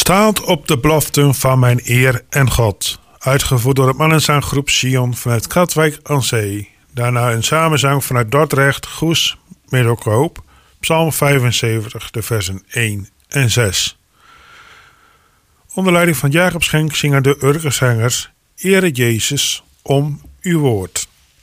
Staand op de beloften van mijn eer en God. Uitgevoerd door het mannenzanggroep Sion vanuit Katwijk aan Zee. Daarna een samenzang vanuit Dordrecht, Goes, Middelkoop. Psalm 75, de versen 1 en 6. Onder leiding van Jacob Schenk zingen de Urkerzangers Ere Jezus om uw woord.